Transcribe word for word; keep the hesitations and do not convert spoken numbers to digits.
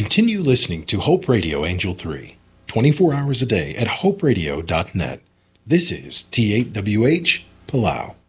Continue listening to Hope Radio Angel three, twenty-four hours a day at hope radio dot net. This is T eight W H, Palau.